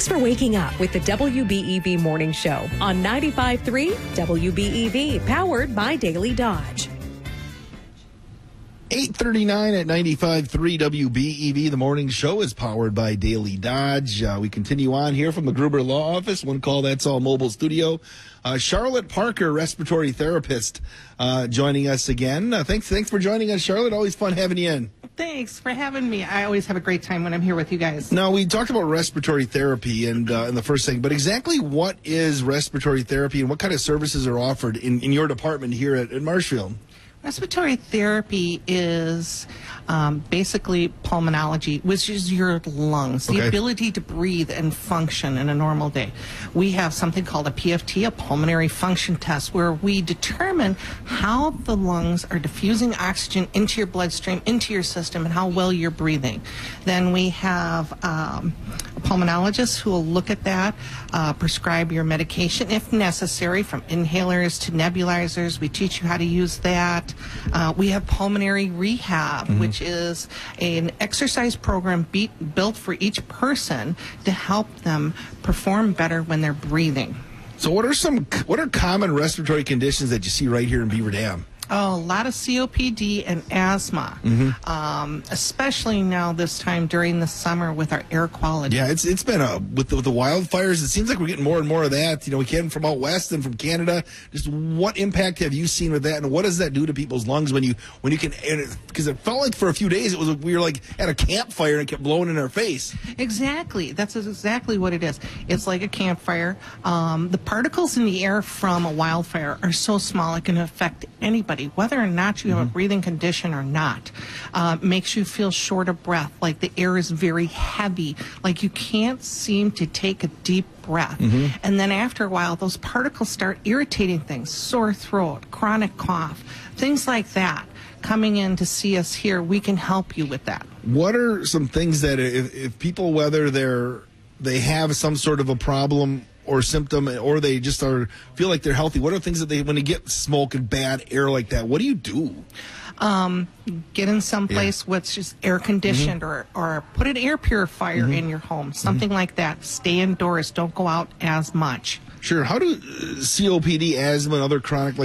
Thanks for waking up with the WBEV Morning Show on 95.3 WBEV, powered by Daily Dodge. 8:39 at 95.3 WBEV. The morning show is powered by Daily Dodge. We continue on here from the Gruber Law Office. One call, that's all mobile studio. Charlotte Parker, respiratory therapist, joining us again. Thanks for joining us, Charlotte. Always fun having you in. Thanks for having me. I always have a great time when I'm here with you guys. Now, we talked about respiratory therapy and in the first thing, but exactly what is respiratory therapy and what kind of services are offered in your department here at Marshfield? Respiratory therapy is basically pulmonology, which is your lungs, the ability to breathe and function in a normal day. We have something called a PFT, a pulmonary function test, where we determine how the lungs are diffusing oxygen into your bloodstream, into your system, and how well you're breathing. Then we have a pulmonologist who will look at that, prescribe your medication if necessary, from inhalers to nebulizers. We teach you how to use that. We have pulmonary rehab, which is an exercise program built for each person to help them perform better when they're breathing. So what are common respiratory conditions that you see right here in Beaver Dam? Oh, a lot of COPD and asthma, especially now this time during the summer with our air quality. Yeah, it's been with the wildfires. It seems like we're getting more and more of that. You know, we came from out west and from Canada. Just what impact have you seen with that, and what does that do to people's lungs when you can? Because it felt like for a few days we were like at a campfire and it kept blowing in our face. Exactly, that's exactly what it is. It's like a campfire. The particles in the air from a wildfire are so small it can affect anybody, whether or not you have a breathing condition or not. Makes you feel short of breath, like the air is very heavy, like you can't seem to take a deep breath. And then after a while, those particles start irritating things, sore throat, chronic cough, things like that. Coming in to see us here, we can help you with that. What are some things that if people, whether they have some sort of a problem or symptom, or they just feel like they're healthy, what are things that when they get smoke and bad air like that, what do you do? Get in some place what's just air conditioned, or put an air purifier in your home, something like that. Stay indoors, don't go out as much. Sure. How do COPD, asthma, and other chronic